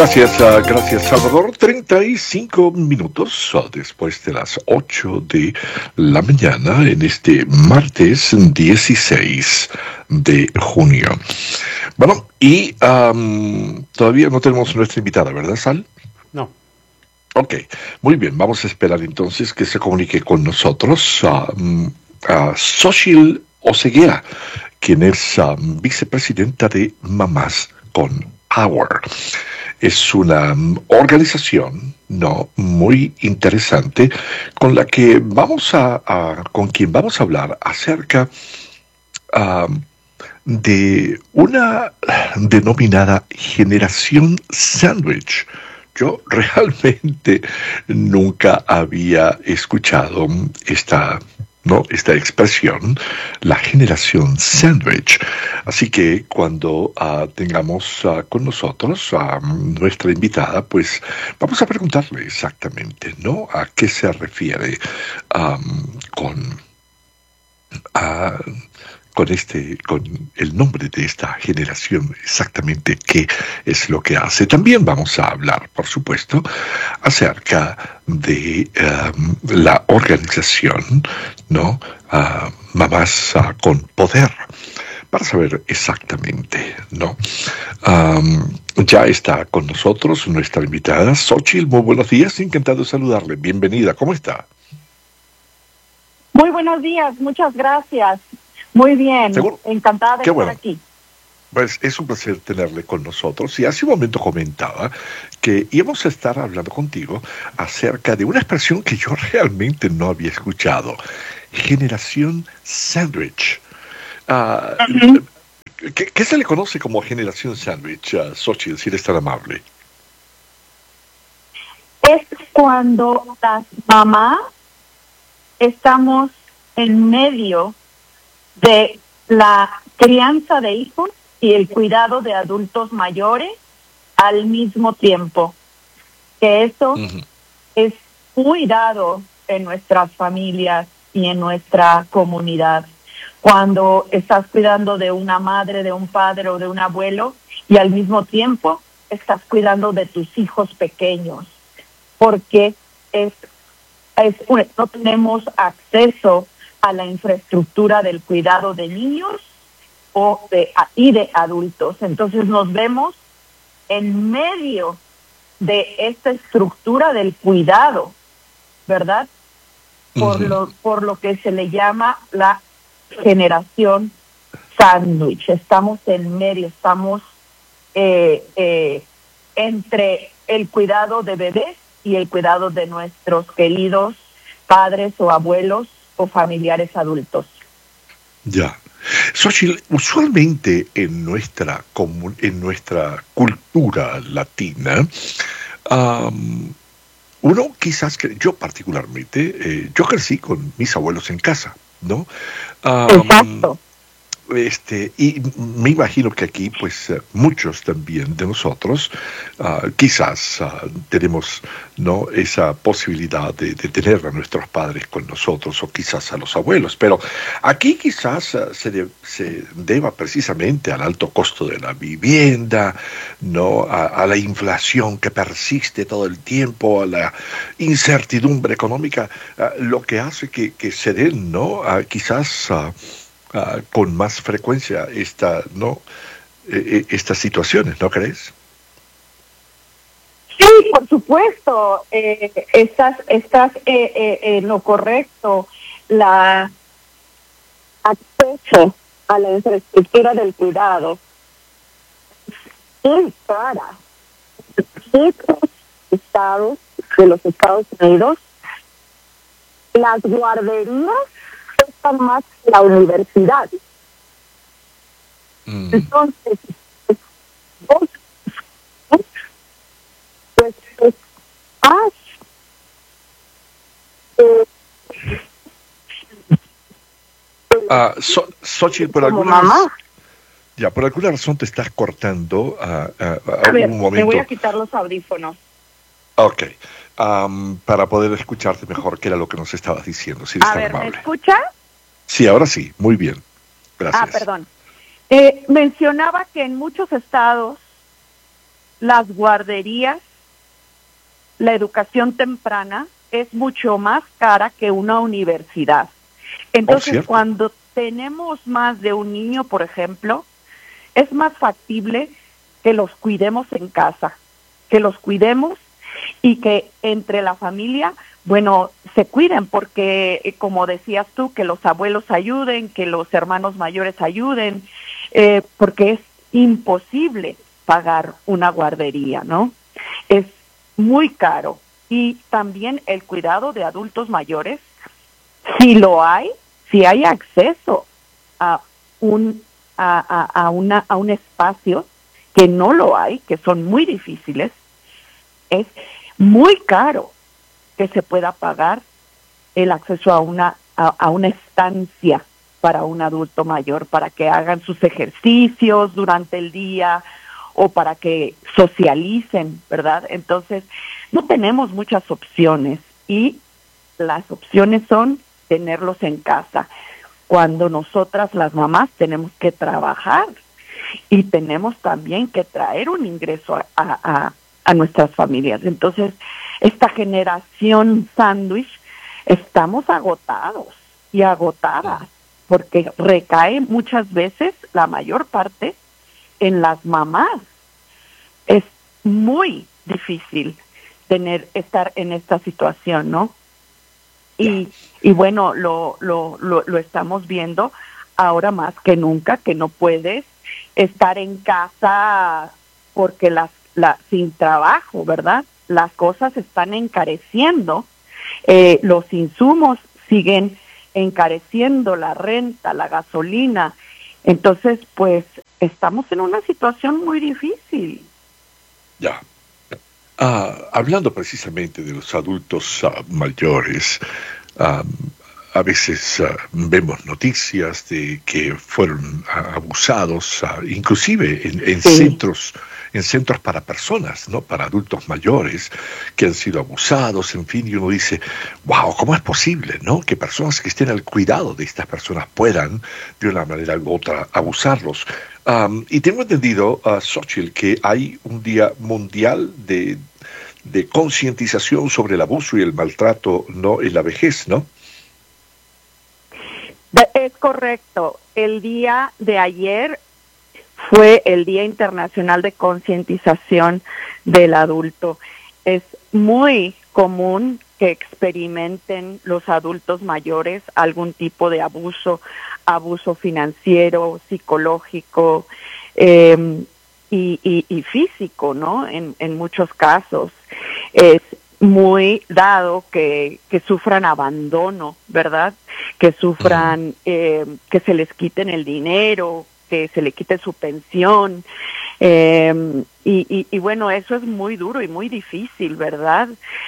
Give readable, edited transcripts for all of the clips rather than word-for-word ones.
Gracias Salvador. 35 minutos después de las 8 de la mañana en este martes 16 de junio. Bueno, y todavía no tenemos nuestra invitada, ¿verdad, Sal? No. Ok, muy bien, vamos a esperar entonces que se comunique con nosotros a Xochitl Oseguera, quien es vicepresidenta de Mamás con Power. Es una organización muy interesante con la que con quien vamos a hablar acerca de una denominada generación sándwich. Yo realmente nunca había escuchado esta expresión, la generación sándwich. Así que cuando tengamos con nosotros a nuestra invitada, pues vamos a preguntarle exactamente, ¿no? A qué se refiere con con el nombre de esta generación, exactamente qué es lo que hace. También vamos a hablar, por supuesto, acerca de la organización, ¿no? Mamás con Poder, para saber exactamente, ¿no? Ya está con nosotros nuestra invitada, Xochitl. Muy buenos días, encantado de saludarle. Bienvenida, ¿cómo está? Muy buenos días, muchas gracias. Muy bien, ¿Seguro? encantada de estar aquí. Pues es un placer tenerle con nosotros. Y hace un momento comentaba que íbamos a estar hablando contigo acerca de una expresión que yo realmente no había escuchado. Generación sándwich. ¿Qué se le conoce como generación sándwich, Xochitl, si eres tan amable? Es cuando las mamás estamos en medio de la crianza de hijos y el cuidado de adultos mayores al mismo tiempo. Que eso es muy dado en nuestras familias y en nuestra comunidad. Cuando estás cuidando de una madre, de un padre o de un abuelo y al mismo tiempo estás cuidando de tus hijos pequeños. Porque no tenemos acceso a la infraestructura del cuidado de niños y de adultos. Entonces nos vemos en medio de esta estructura del cuidado, ¿verdad? Por lo que se le llama la generación sándwich. Estamos en medio, estamos entre el cuidado de bebés y el cuidado de nuestros queridos padres o abuelos o familiares adultos. Ya. Xochitl, usualmente en nuestra cultura latina, uno quizás, yo particularmente, yo crecí con mis abuelos en casa, ¿no? Exacto. Y me imagino que aquí, pues, muchos también de nosotros, quizás tenemos, ¿no?, esa posibilidad de tener a nuestros padres con nosotros, o quizás a los abuelos, pero aquí quizás se deba precisamente al alto costo de la vivienda, ¿no?, a la inflación que persiste todo el tiempo, a la incertidumbre económica, lo que hace que se den, ¿no?, quizás con más frecuencia estas situaciones, ¿no crees? Sí, por supuesto, estás en lo correcto. La acceso a la infraestructura del cuidado es para muchos estados de los Estados Unidos. Las guarderías cuestan más que la universidad. Entonces, pues más Xochitl, por alguna razón te estás cortando a ver, un momento. Me voy a quitar los audífonos. Ok, para poder escucharte mejor, que era lo que nos estabas diciendo, si eres tan amable. ¿Me escucha? Sí, ahora sí, muy bien, gracias. Perdón. Mencionaba que en muchos estados las guarderías, la educación temprana es mucho más cara que una universidad. Entonces, cuando tenemos más de un niño, por ejemplo, es más factible que los cuidemos en casa, que los cuidemos y que entre la familia, bueno, se cuiden, porque como decías tú, que los abuelos ayuden, que los hermanos mayores ayuden, porque es imposible pagar una guardería, ¿no? Es muy caro. Y también el cuidado de adultos mayores, si hay acceso a un espacio, que no lo hay, que son muy difíciles, es muy caro que se pueda pagar el acceso a una estancia para un adulto mayor, para que hagan sus ejercicios durante el día o para que socialicen, ¿verdad? Entonces, no tenemos muchas opciones y las opciones son tenerlos en casa, cuando nosotras las mamás tenemos que trabajar y tenemos también que traer un ingreso a nuestras familias. Entonces, esta generación sándwich, estamos agotados y agotadas, porque recae muchas veces, la mayor parte, en las mamás. Es muy difícil estar en esta situación, ¿no? Y bueno, lo estamos viendo ahora más que nunca, que no puedes estar en casa porque sin trabajo, ¿verdad? Las cosas están encareciendo, los insumos siguen encareciendo, la renta, la gasolina. Entonces, pues, estamos en una situación muy difícil. Ya. Hablando precisamente de los adultos mayores, a veces vemos noticias de que fueron abusados, inclusive en centros para personas, ¿no? Para adultos mayores que han sido abusados, en fin, y uno dice, wow, ¿cómo es posible, no? Que personas que estén al cuidado de estas personas puedan, de una manera u otra, abusarlos. Y tengo entendido, Xochitl, que hay un día mundial de concientización sobre el abuso y el maltrato, ¿no?, en la vejez, ¿no? Es correcto. El día de ayer fue el Día Internacional de Concientización del Adulto. Es muy común que experimenten los adultos mayores algún tipo de abuso financiero, psicológico y físico, ¿no? En muchos casos. Es muy dado que sufran abandono, ¿verdad? Que sufran, que se les quiten el dinero, que se le quite su pensión. Y bueno, eso es muy duro y muy difícil, ¿verdad?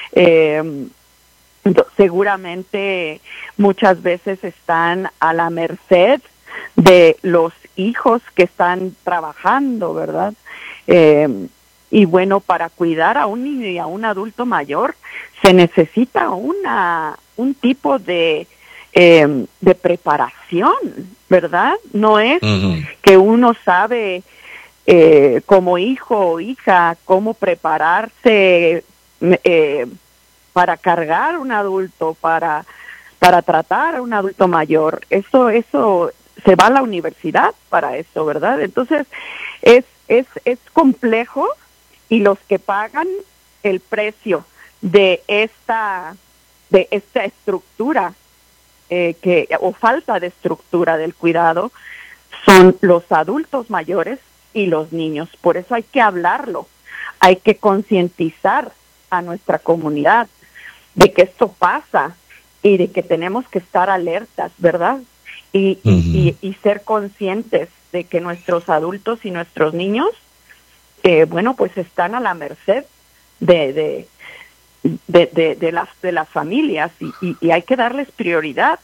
Seguramente muchas veces están a la merced de los hijos que están trabajando, ¿verdad? Y bueno, para cuidar a un niño y a un adulto mayor se necesita un tipo de preparación, ¿verdad? No es que uno sabe como hijo o hija cómo prepararse para cargar a un adulto, para tratar a un adulto mayor. Eso se va a la universidad para eso, ¿verdad? Entonces es complejo, y los que pagan el precio de esta estructura o falta de estructura del cuidado son los adultos mayores y los niños. Por eso hay que hablarlo, hay que concientizar a nuestra comunidad de que esto pasa y de que tenemos que estar alertas, ¿verdad? Y ser conscientes de que nuestros adultos y nuestros niños, bueno, pues están a la merced de las familias y hay que darles prioridad.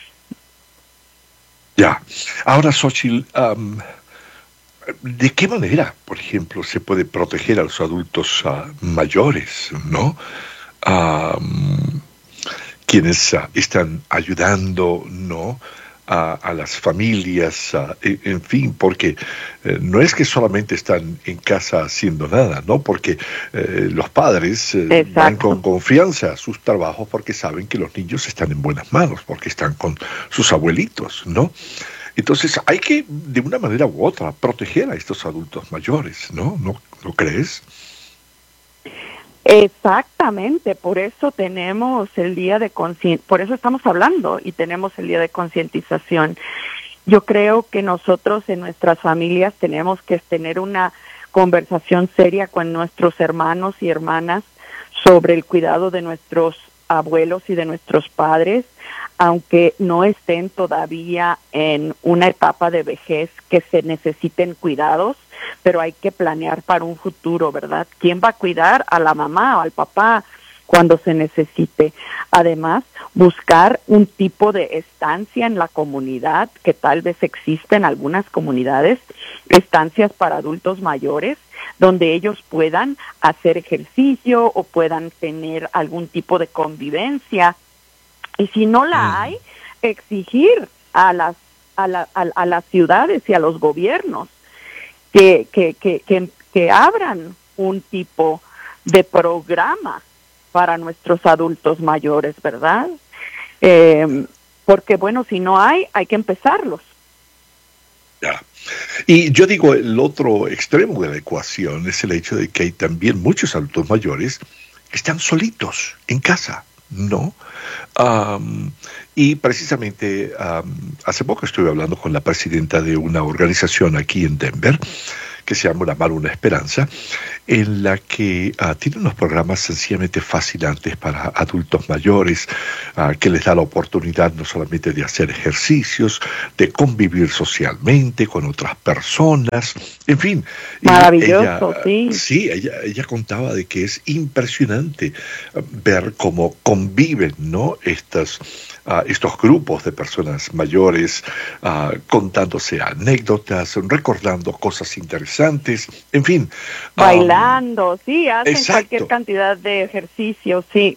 Ya. Ahora, Xochitl, ¿de qué manera, por ejemplo, se puede proteger a los adultos mayores, ¿no? Quienes están ayudando, ¿no?, a las familias, en fin, porque no es que solamente están en casa haciendo nada, ¿no? Porque los padres van con confianza a sus trabajos porque saben que los niños están en buenas manos, porque están con sus abuelitos, ¿no? Entonces hay que, de una manera u otra, proteger a estos adultos mayores, ¿no? ¿No crees? Exactamente, por eso tenemos el día de por eso estamos hablando y tenemos el día de concientización. Yo creo que nosotros en nuestras familias tenemos que tener una conversación seria con nuestros hermanos y hermanas sobre el cuidado de nuestros abuelos y de nuestros padres, aunque no estén todavía en una etapa de vejez que se necesiten cuidados, pero hay que planear para un futuro, ¿verdad? ¿Quién va a cuidar a la mamá o al papá cuando se necesite? Además, buscar un tipo de estancia en la comunidad, que tal vez existe en algunas comunidades, estancias para adultos mayores, donde ellos puedan hacer ejercicio o puedan tener algún tipo de convivencia. Y si no la hay, exigir a las ciudades y a los gobiernos que abran un tipo de programa para nuestros adultos mayores, ¿verdad? Porque, bueno, si no hay que empezarlos. Ya. Y yo digo, el otro extremo de la ecuación es el hecho de que hay también muchos adultos mayores que están solitos en casa, ¿no? Y precisamente hace poco estuve hablando con la presidenta de una organización aquí en Denver que se llama La Mano Una Esperanza, en la que tiene unos programas sencillamente fascinantes para adultos mayores, que les da la oportunidad no solamente de hacer ejercicios, de convivir socialmente con otras personas, en fin. Maravilloso, sí. Sí, ella contaba de que es impresionante ver cómo conviven, ¿no? Estos grupos de personas mayores, contándose anécdotas, recordando cosas interesantes, en fin. Bailando, sí, hacen exacto. Cualquier cantidad de ejercicio, sí.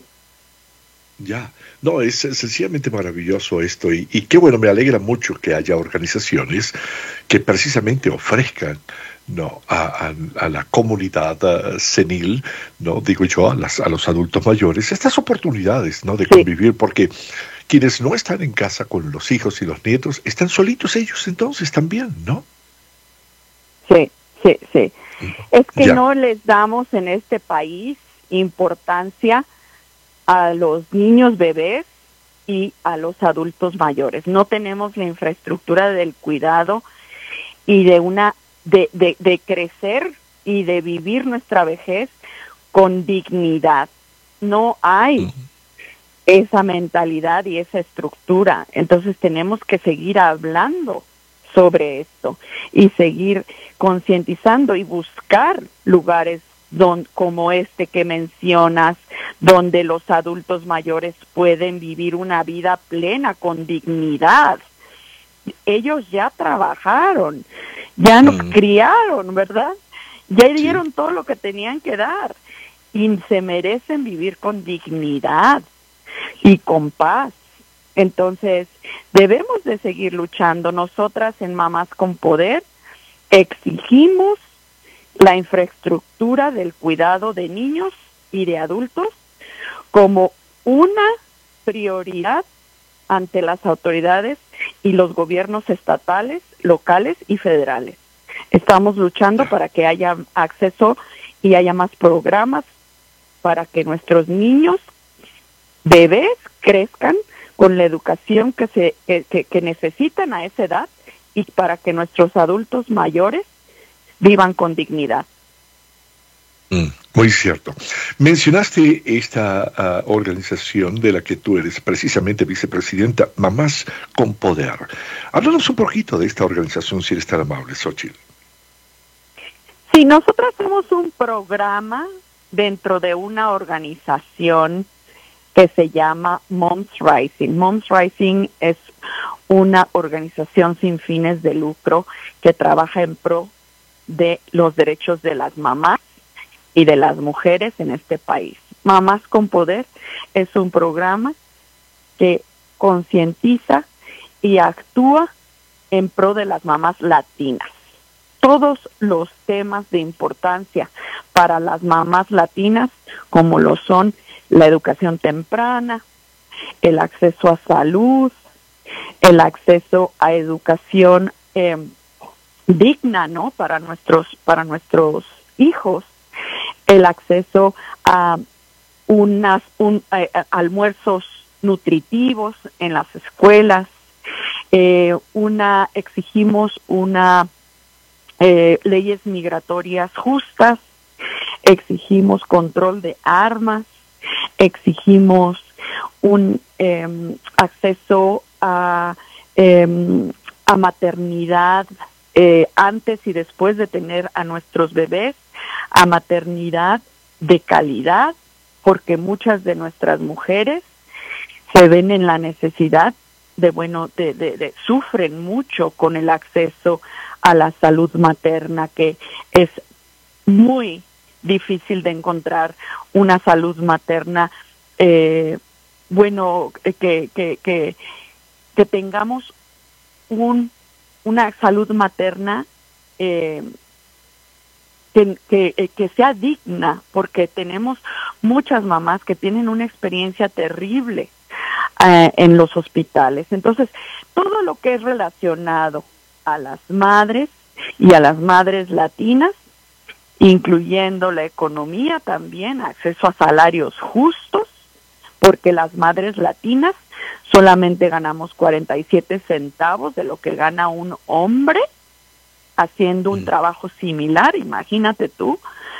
Ya, no, es sencillamente maravilloso esto y qué bueno, me alegra mucho que haya organizaciones que precisamente ofrezcan, no, a la comunidad senil, no, digo yo, a los adultos mayores, estas oportunidades, ¿no? De convivir, porque quienes no están en casa con los hijos y los nietos, están solitos ellos entonces también, ¿no? Sí. Es que no les damos en este país importancia a los niños bebés y a los adultos mayores. No tenemos la infraestructura del cuidado y de crecer y de vivir nuestra vejez con dignidad. No hay esa mentalidad y esa estructura. Entonces tenemos que seguir hablando sobre esto y seguir concientizando y buscar lugares como este que mencionas, donde los adultos mayores pueden vivir una vida plena con dignidad. Ellos ya trabajaron, ya nos criaron, ¿verdad? Ya dieron todo lo que tenían que dar y se merecen vivir con dignidad y con paz. Entonces, debemos de seguir luchando. Nosotras en Mamás con Poder exigimos la infraestructura del cuidado de niños y de adultos como una prioridad ante las autoridades y los gobiernos estatales, locales y federales. Estamos luchando para que haya acceso y haya más programas para que nuestros niños, bebés, crezcan con la educación que necesitan a esa edad y para que nuestros adultos mayores vivan con dignidad. Muy cierto. Mencionaste esta organización de la que tú eres precisamente vicepresidenta, Mamás con Poder. Háblanos un poquito de esta organización, si eres tan amable, Xochitl. Sí, nosotros somos un programa dentro de una organización que se llama Moms Rising. Moms Rising es una organización sin fines de lucro que trabaja en pro de los derechos de las mamás y de las mujeres en este país. Mamás con Poder es un programa que concientiza y actúa en pro de las mamás latinas. Todos los temas de importancia para las mamás latinas, como lo son la educación temprana, el acceso a salud, el acceso a educación digna, ¿no? Para nuestros hijos, el acceso a almuerzos nutritivos en las escuelas, exigimos leyes migratorias justas, exigimos control de armas, exigimos un acceso a maternidad antes y después de tener a nuestros bebés, a maternidad de calidad, porque muchas de nuestras mujeres se ven en la necesidad sufren mucho con el acceso a la salud materna, que es muy difícil de encontrar una salud materna, que tengamos una salud materna que sea digna, porque tenemos muchas mamás que tienen una experiencia terrible en los hospitales. Entonces, todo lo que es relacionado a las madres y a las madres latinas, incluyendo la economía también, acceso a salarios justos, porque las madres latinas solamente ganamos 47 centavos de lo que gana un hombre haciendo un trabajo similar. Imagínate tú,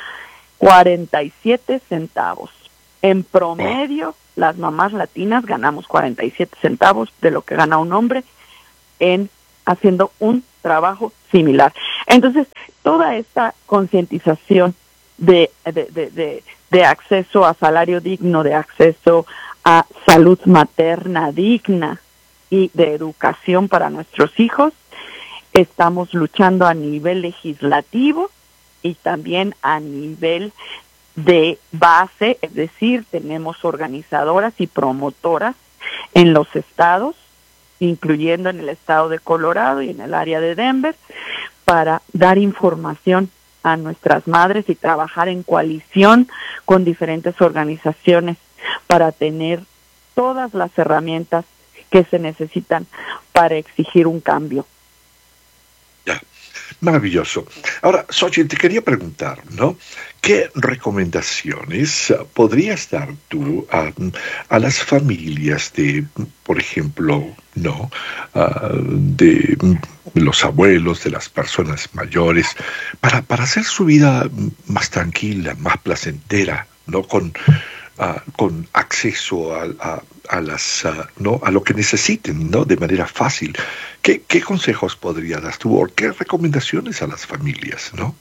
47 centavos. En promedio, las mamás latinas ganamos 47 centavos de lo que gana un hombre haciendo un trabajo similar. Entonces, toda esta concientización de acceso a salario digno, de acceso a salud materna digna y de educación para nuestros hijos, estamos luchando a nivel legislativo y también a nivel de base, es decir, tenemos organizadoras y promotoras en los estados, incluyendo en el estado de Colorado y en el área de Denver, para dar información a nuestras madres y trabajar en coalición con diferentes organizaciones para tener todas las herramientas que se necesitan para exigir un cambio. Ya, maravilloso. Ahora, Xochitl, te quería preguntar, ¿no? ¿Qué recomendaciones podrías dar tú a las familias de, por ejemplo, ¿no? De los abuelos, de las personas mayores, para hacer su vida más tranquila, más placentera, ¿no? Con acceso ¿no? a lo que necesiten, ¿no? De manera fácil. ¿Qué consejos podrías dar tú o qué recomendaciones a las familias, ¿no?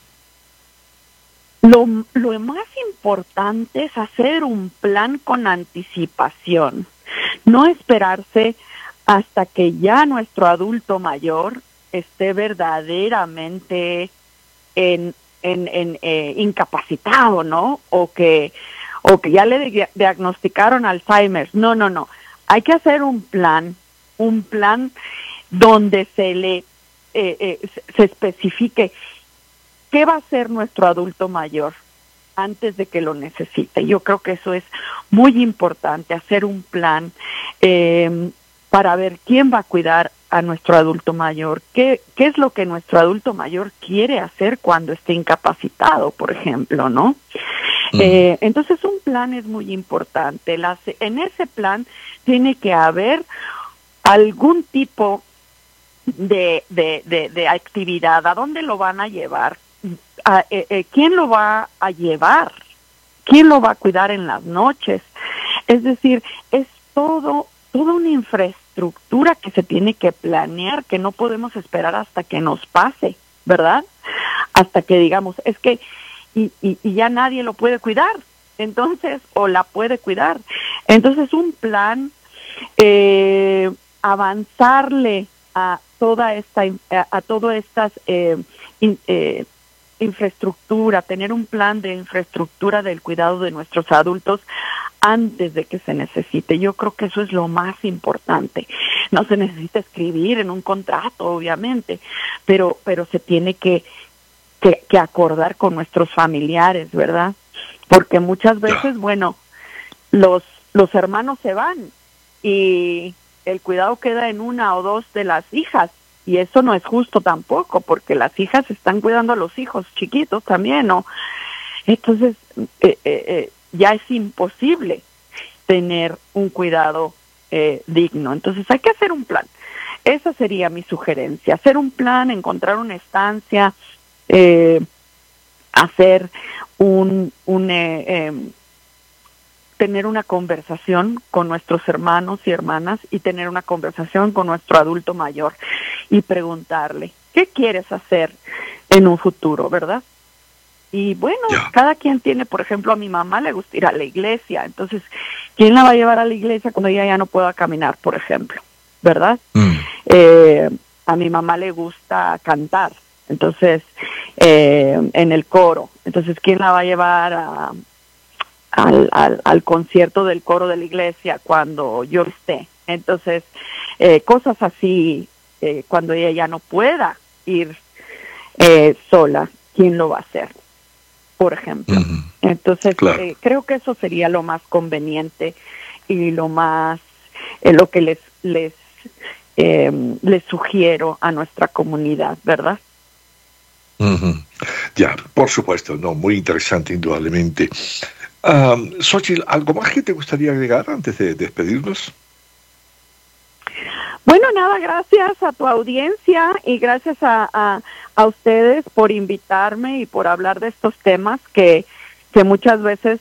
Lo más importante es hacer un plan con anticipación, no esperarse hasta que ya nuestro adulto mayor esté verdaderamente incapacitado, ¿no? O que ya le diagnosticaron Alzheimer. No. Hay que hacer un plan donde se especifique qué va a hacer nuestro adulto mayor antes de que lo necesite. Yo creo que eso es muy importante, hacer un plan para ver quién va a cuidar a nuestro adulto mayor, qué es lo que nuestro adulto mayor quiere hacer cuando esté incapacitado, por ejemplo, ¿no? Entonces un plan es muy importante. En ese plan tiene que haber algún tipo de actividad. ¿A dónde lo van a llevar? ¿Quién lo va a llevar? ¿Quién lo va a cuidar en las noches? Es decir, es toda una infraestructura que se tiene que planear, que no podemos esperar hasta que nos pase, ¿verdad? Hasta que digamos, es que y ya nadie lo puede cuidar, entonces, o la puede cuidar. Entonces, un plan, avanzarle a toda esta infraestructura, tener un plan de infraestructura del cuidado de nuestros adultos antes de que se necesite. Yo creo que eso es lo más importante. No se necesita escribir en un contrato, obviamente, pero se tiene que acordar con nuestros familiares, ¿verdad? Porque muchas veces, bueno, los hermanos se van y el cuidado queda en una o dos de las hijas, y eso no es justo tampoco, porque las hijas están cuidando a los hijos chiquitos también, ¿no? Entonces, ya es imposible tener un cuidado digno. Entonces, hay que hacer un plan. Esa sería mi sugerencia, hacer un plan, encontrar una estancia, hacer tener una conversación con nuestros hermanos y hermanas y tener una conversación con nuestro adulto mayor y preguntarle, ¿qué quieres hacer en un futuro, verdad? Y bueno, cada quien tiene, por ejemplo, a mi mamá le gusta ir a la iglesia, entonces, ¿quién la va a llevar a la iglesia cuando ella ya no pueda caminar, por ejemplo? ¿Verdad? A mi mamá le gusta cantar, entonces, en el coro, entonces, ¿quién la va a llevar al concierto del coro de la iglesia cuando yo esté? Entonces, cosas así, cuando ella ya no pueda ir sola, ¿quién lo va a hacer? Por ejemplo. Entonces, creo que eso sería lo más conveniente y lo más, lo que les sugiero a nuestra comunidad, ¿verdad? Ya, por supuesto, no, muy interesante, indudablemente. Xóchitl, ¿algo más que te gustaría agregar antes de despedirnos? Bueno, nada, gracias a tu audiencia y gracias a ustedes por invitarme y por hablar de estos temas que muchas veces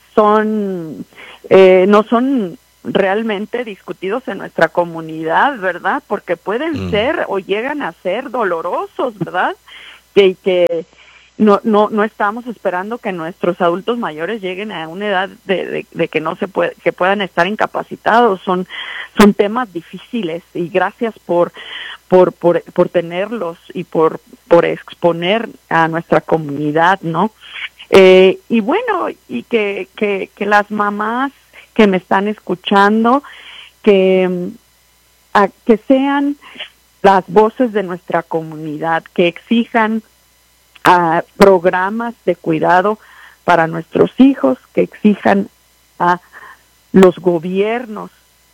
no son realmente discutidos en nuestra comunidad, ¿verdad? Porque pueden ser o llegan a ser dolorosos, ¿verdad? Que no estamos esperando que nuestros adultos mayores lleguen a una edad de que no se puede, que puedan estar incapacitados. Son temas difíciles y gracias por tenerlos y por exponer a nuestra comunidad, ¿no? Y bueno, y que las mamás que me están escuchando, que sean las voces de nuestra comunidad, que exijan programas de cuidado para nuestros hijos, que exijan a los gobiernos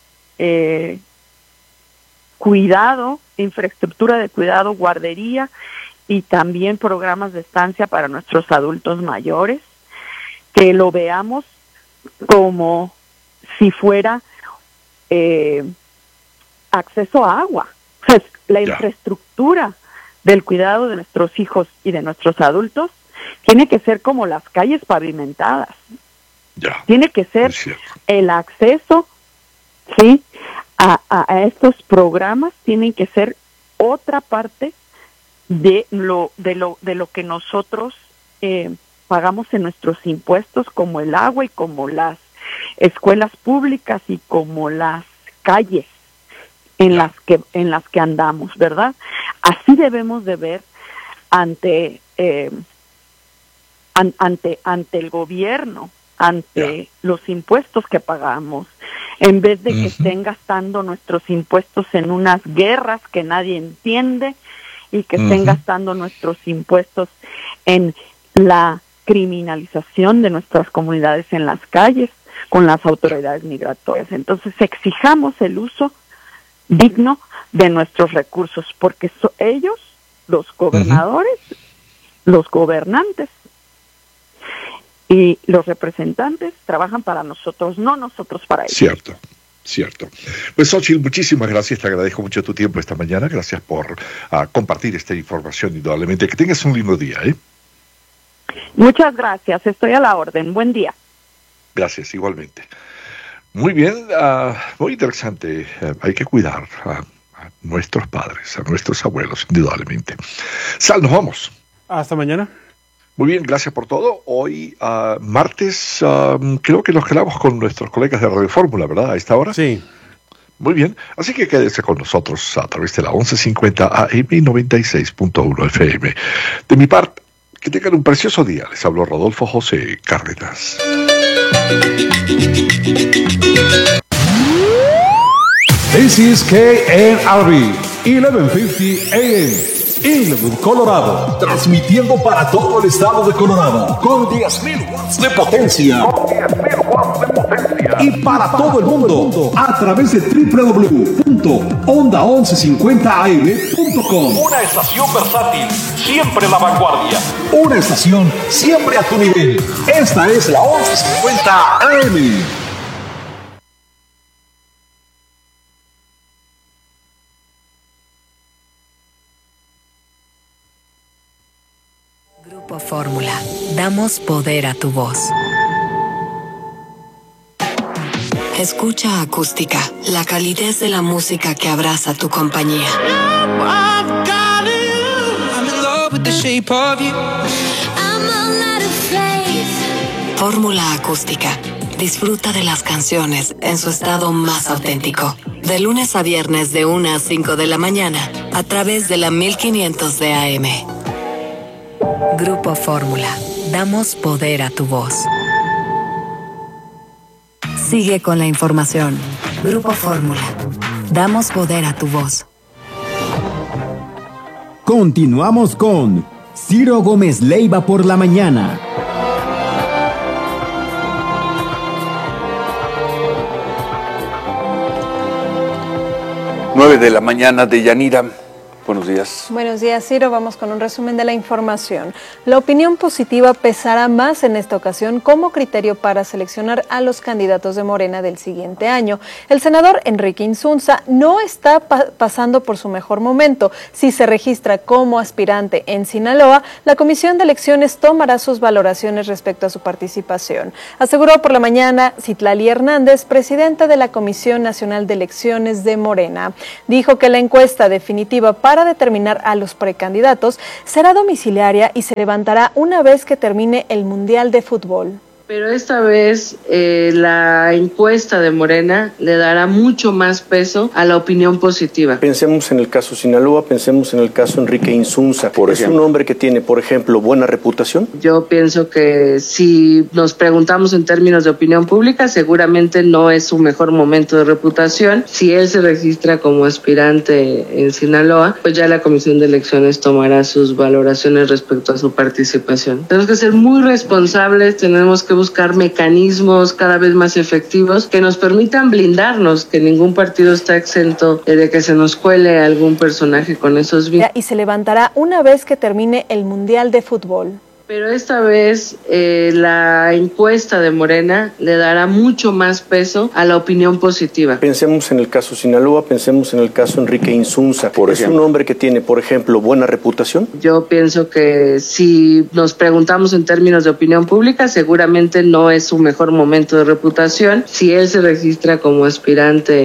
cuidado, infraestructura de cuidado, guardería y también programas de estancia para nuestros adultos mayores, que lo veamos como si fuera acceso a agua. Pues, la infraestructura del cuidado de nuestros hijos y de nuestros adultos tiene que ser como las calles pavimentadas. Tiene que ser el acceso, sí, a estos programas tienen que ser otra parte de lo que nosotros pagamos en nuestros impuestos, como el agua y como las escuelas públicas y como las calles en las que andamos, ¿verdad? Así debemos de ver ante el gobierno, ante los impuestos que pagamos, en vez de que estén gastando nuestros impuestos en unas guerras que nadie entiende y que estén gastando nuestros impuestos en la criminalización de nuestras comunidades en las calles con las autoridades migratorias. Entonces exijamos el uso digno de nuestros recursos, porque ellos, los gobernadores, los gobernantes y los representantes trabajan para nosotros, no nosotros para ellos. Cierto. Pues Xóchitl, muchísimas gracias, te agradezco mucho tu tiempo esta mañana, gracias por compartir esta información, indudablemente. Que tengas un lindo día, ¿eh? Muchas gracias, estoy a la orden, buen día. Gracias, igualmente. Muy bien, muy interesante. Hay que cuidar a nuestros padres, a nuestros abuelos, indudablemente. Sal, nos vamos. Hasta mañana. Muy bien, gracias por todo. Hoy, martes, creo que nos quedamos con nuestros colegas de Radio Fórmula, ¿verdad? A esta hora. Sí. Muy bien, así que quédese con nosotros a través de la 1150 AM y 96.1 FM. De mi parte, que tengan un precioso día. Les habló Rodolfo José Cárdenas. This is KNRB 1150 AM, Inwood, Colorado, transmitiendo para todo el estado de Colorado con 10.000 watts de potencia. Y para todo el mundo a través de www.onda1150am.com. Una estación versátil, siempre la vanguardia. Una estación siempre a tu nivel. Esta es la 1150 AM. Grupo Fórmula. Damos poder a tu voz. Escucha Acústica, la calidez de la música que abraza tu compañía. Fórmula Acústica. Disfruta de las canciones en su estado más auténtico. De lunes a viernes de 1 a 5 de la mañana a través de la 1500 de AM. Grupo Fórmula. Damos poder a tu voz. Sigue con la información. Grupo Fórmula. Damos poder a tu voz. Continuamos con Ciro Gómez Leiva por la mañana. Nueve de la mañana de Yanira. Buenos días. Buenos días, Ciro. Vamos con un resumen de la información. La opinión positiva pesará más en esta ocasión como criterio para seleccionar a los candidatos de Morena del siguiente año. El senador Enrique Insunza no está pasando por su mejor momento. Si se registra como aspirante en Sinaloa, la Comisión de Elecciones tomará sus valoraciones respecto a su participación. Aseguró por la mañana Citlali Hernández, presidenta de la Comisión Nacional de Elecciones de Morena. Dijo que la encuesta definitiva para determinar a los precandidatos será domiciliaria y se levantará una vez que termine el Mundial de Fútbol. Pero esta vez la encuesta de Morena le dará mucho más peso a la opinión positiva. Pensemos en el caso Sinaloa, pensemos en el caso Enrique Insunza. ¿Es un hombre que tiene, por ejemplo, buena reputación? Yo pienso que si nos preguntamos en términos de opinión pública, seguramente no es su mejor momento de reputación. Si él se registra como aspirante en Sinaloa, pues ya la Comisión de Elecciones tomará sus valoraciones respecto a su participación. Tenemos que ser muy responsables, tenemos que buscar mecanismos cada vez más efectivos que nos permitan blindarnos, que ningún partido está exento de que se nos cuele algún personaje con esos vínculos. Y se levantará una vez que termine el Mundial de Fútbol. Pero esta vez la encuesta de Morena le dará mucho más peso a la opinión positiva. Pensemos en el caso Sinaloa, pensemos en el caso Enrique Insunza. ¿Es un hombre que tiene, por ejemplo, buena reputación? Yo pienso que si nos preguntamos en términos de opinión pública, seguramente no es su mejor momento de reputación. Si él se registra como aspirante